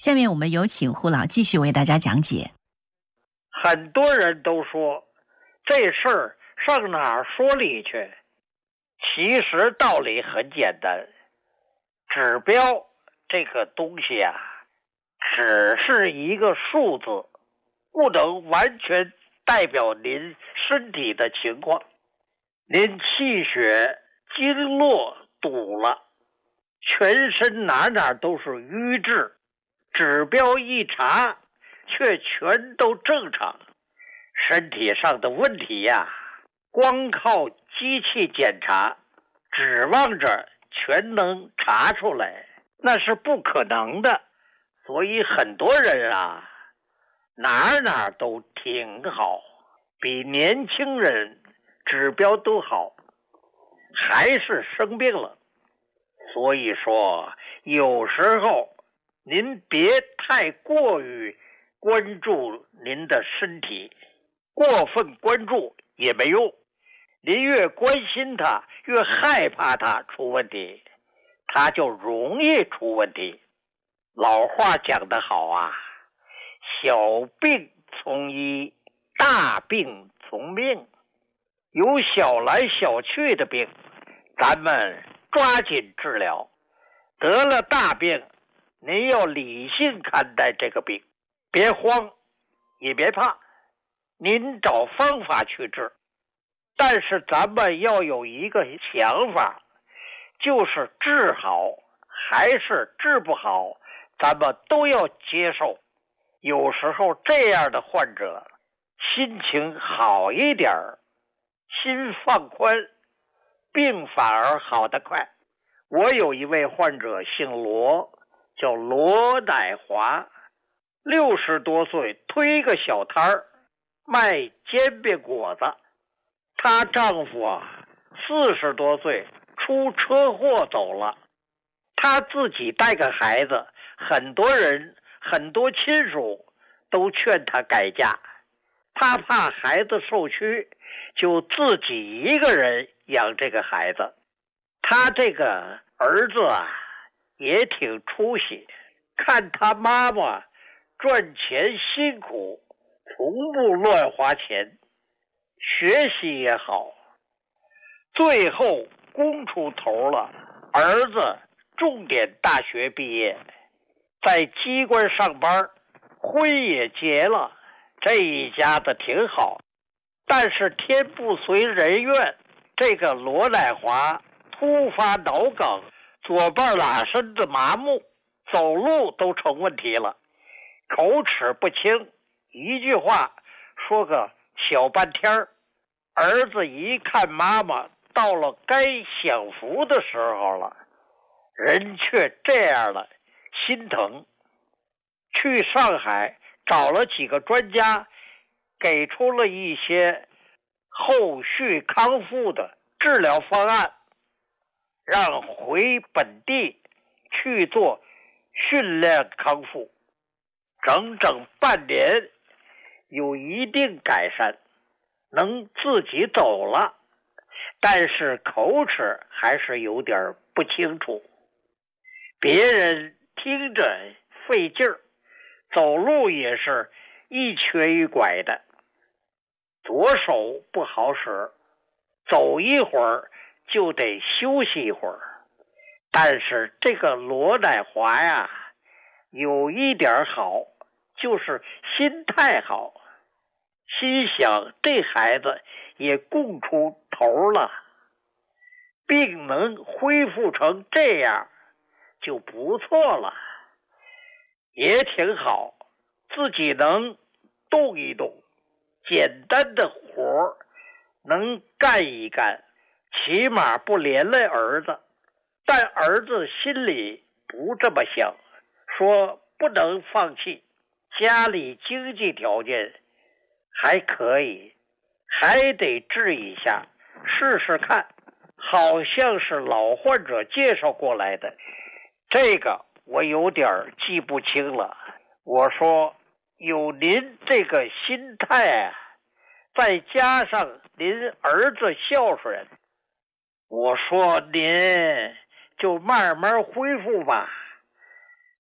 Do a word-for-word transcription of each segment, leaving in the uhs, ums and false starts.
下面我们有请胡老继续为大家讲解。 很多人都说这事儿上哪儿说理去？其实道理很简单，指标这个东西啊，只是一个数字，不能完全代表您身体的情况。您气血经络堵了，全身哪哪都是瘀滞，指标一查却全都正常。身体上的问题呀，光靠机器检查指望着全能查出来，那是不可能的。所以很多人啊，哪哪都挺好，比年轻人指标都好，还是生病了。所以说有时候您别太过于关注您的身体，过分关注也没用。您越关心它，越害怕它出问题，它就容易出问题。老话讲得好啊，小病从医，大病从命。有小来小去的病，咱们抓紧治疗。得了大病，您要理性看待这个病，别慌，也别怕，您找方法去治。但是咱们要有一个想法，就是治好还是治不好，咱们都要接受。有时候这样的患者心情好一点，心放宽，病反而好得快。我有一位患者姓罗，叫罗乃华，六十多岁，推个小摊儿卖煎饼果子。她丈夫啊，四十多岁出车祸走了，她自己带个孩子，很多人很多亲属都劝她改嫁，她怕孩子受屈，就自己一个人养这个孩子。她这个儿子啊也挺出息，看他妈妈赚钱辛苦，从不乱花钱，学习也好，最后攻出头了。儿子重点大学毕业，在机关上班，婚也结了，这一家子挺好。但是天不随人愿，这个罗乃华突发脑梗，左半拉身子麻木，走路都成问题了，口齿不清，一句话说个小半天。儿子一看妈妈到了该享福的时候了，人却这样了，心疼。去上海找了几个专家，给出了一些后续康复的治疗方案，让回本地去做训练康复。整整半年有一定改善，能自己走了，但是口齿还是有点不清楚，别人听着费劲儿，走路也是一瘸一拐的，左手不好使，走一会儿就得休息一会儿。但是这个罗乃华呀，有一点好，就是心态好，心想这孩子也供出头了，病能恢复成这样就不错了，也挺好，自己能动一动，简单的活能干一干，起码不连累儿子。但儿子心里不这么想，说不能放弃，家里经济条件还可以，还得治一下，试试看。好像是老患者介绍过来的，这个我有点记不清了。我说有您这个心态啊，再加上您儿子孝顺，我说您就慢慢恢复吧，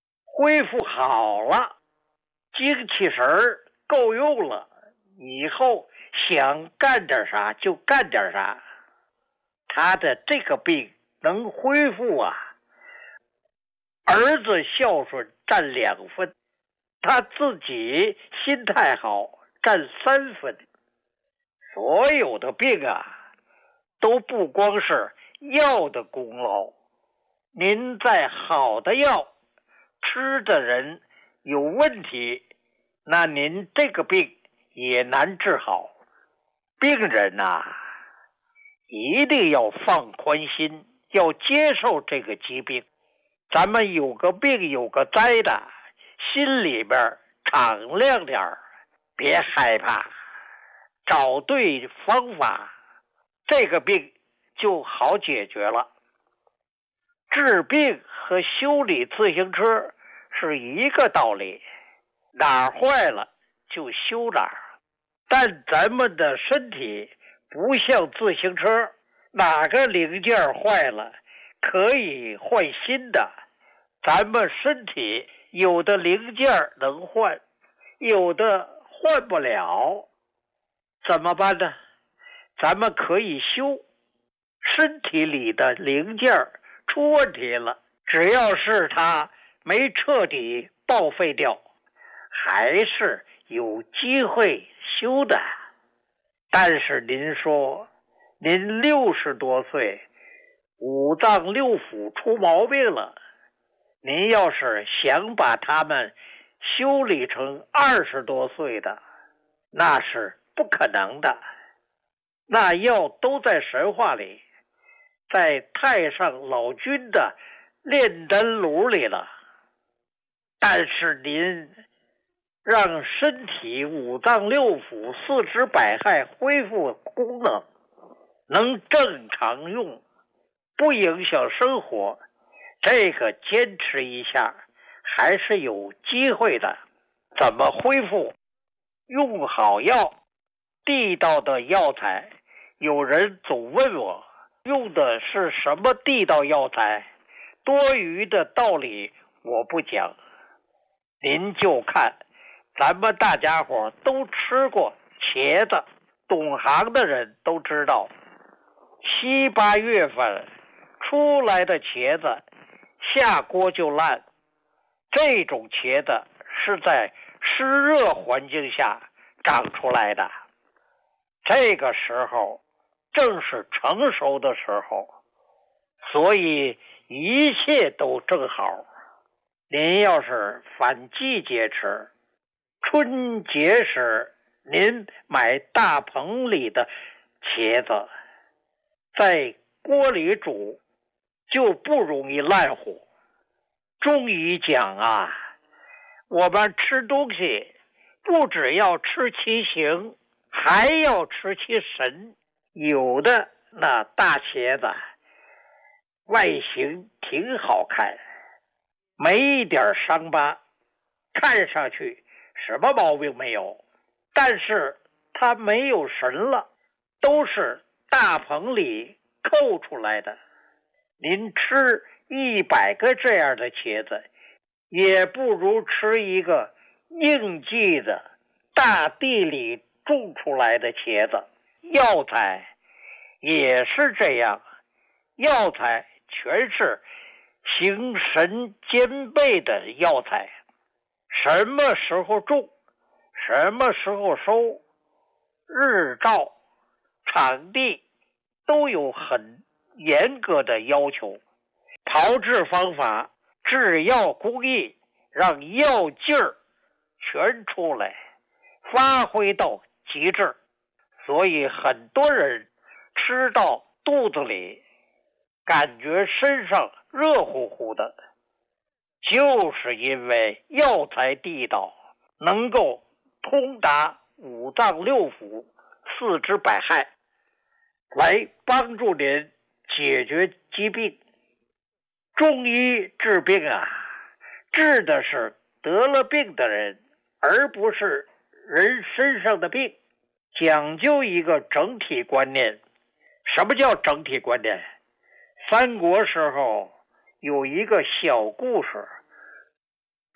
恢复好了，精气神儿够用了，以后想干点啥就干点啥。他的这个病能恢复啊，儿子孝顺占两分，他自己心态好占三分。所有的病啊，都不光是药的功劳，您在好的药吃的人有问题，那您这个病也难治好。病人啊，一定要放宽心，要接受这个疾病。咱们有个病有个灾的，心里边敞亮点儿，别害怕，找对方法，这个病就好解决了。治病和修理自行车是一个道理，哪儿坏了就修哪儿。但咱们的身体不像自行车，哪个零件坏了可以换新的。咱们身体有的零件能换，有的换不了，怎么办呢？咱们可以修。身体里的零件出问题了，只要是它没彻底报废掉，还是有机会修的。但是您说，您六十多岁，五脏六腑出毛病了，您要是想把它们修理成二十多岁的，那是不可能的。那药都在神话里，在太上老君的炼丹炉里了。但是您让身体五脏六腑四肢百骸恢复功能，能正常用，不影响生活，这个坚持一下还是有机会的。怎么恢复？用好药，地道的药材。有人总问我，用的是什么地道药材？多余的道理我不讲，您就看咱们大家伙都吃过茄子，懂行的人都知道，七八月份出来的茄子下锅就烂，这种茄子是在湿热环境下长出来的，这个时候正是成熟的时候，所以一切都正好。您要是反季节吃，春节时您买大棚里的茄子，在锅里煮就不容易烂乎。中医讲啊，我们吃东西不只要吃其形，还要吃其神。有的那大茄子外形挺好看，没一点伤疤，看上去什么毛病没有，但是它没有神了，都是大棚里扣出来的。您吃一百个这样的茄子，也不如吃一个应季的大地里种出来的茄子。药材也是这样，药材全是形神兼备的药材，什么时候种，什么时候收，日照、场地都有很严格的要求。炮制方法、制药工艺，让药劲儿全出来，发挥到极致。所以很多人吃到肚子里，感觉身上热乎乎的，就是因为药材地道，能够通达五脏六腑、四肢百骸，来帮助您解决疾病。中医治病啊，治的是得了病的人，而不是人身上的病，讲究一个整体观念。什么叫整体观念？三国时候有一个小故事，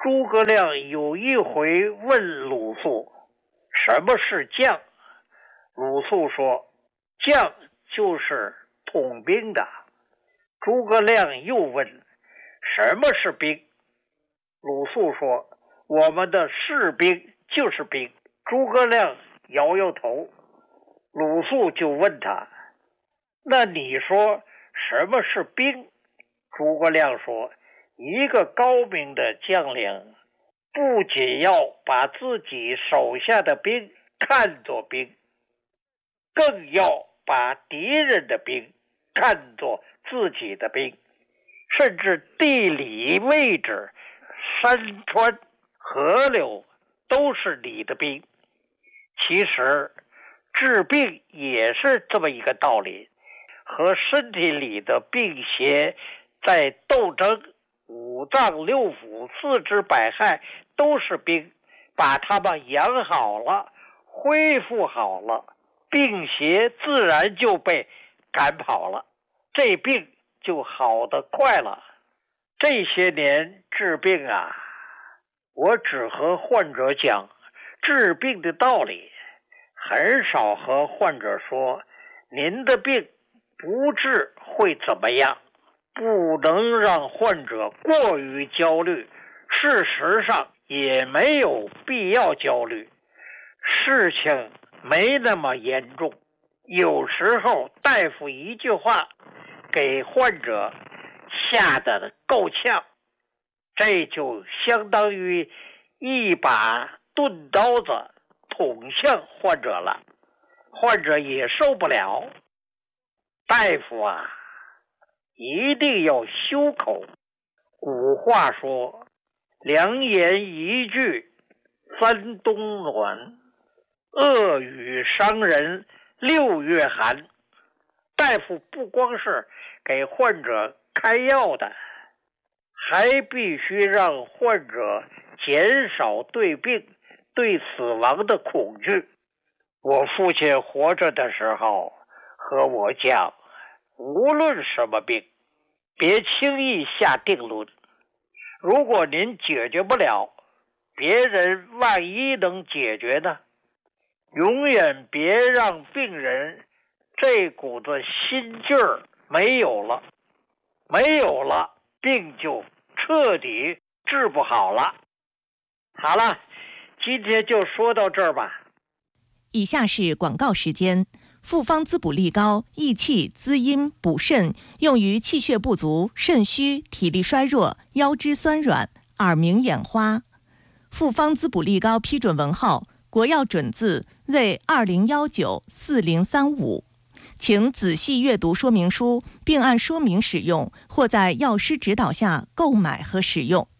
诸葛亮有一回问鲁肃什么是将，鲁肃说将就是统兵的。诸葛亮又问什么是兵，鲁肃说我们的士兵就是兵。诸葛亮摇摇头，鲁肃就问他那你说什么是兵？诸葛亮说一个高明的将领不仅要把自己手下的兵看作兵，更要把敌人的兵看作自己的兵，甚至地理位置、山川、河流都是你的兵。其实治病也是这么一个道理，和身体里的病邪在斗争，五脏六腑、四肢百骸都是兵，把它们养好了，恢复好了，病邪自然就被赶跑了，这病就好得快了。这些年治病啊，我只和患者讲治病的道理，很少和患者说您的病不治会怎么样。不能让患者过于焦虑，事实上也没有必要焦虑，事情没那么严重。有时候大夫一句话给患者吓得够呛，这就相当于一把钝刀子捅向患者了，患者也受不了。大夫啊，一定要修口。古话说良言一句三冬暖，恶语伤人六月寒。大夫不光是给患者开药的，还必须让患者减少对病、对死亡的恐惧。我父亲活着的时候和我讲，无论什么病，别轻易下定论。如果您解决不了，别人万一能解决呢？永远别让病人这股子心劲儿没有了，没有了，病就彻底治不好了。好了，今天就说到这儿吧。 以下是广告时间。复方滋补力高，益气滋阴补肾，用于气血不足、肾虚、体力衰弱、腰肢酸软、耳鸣眼花。复方滋补力高批准文号国药准字 Z 二零一九四零三五，请仔细阅读说明书，并按说明使用，或在药师指导下购买和使用。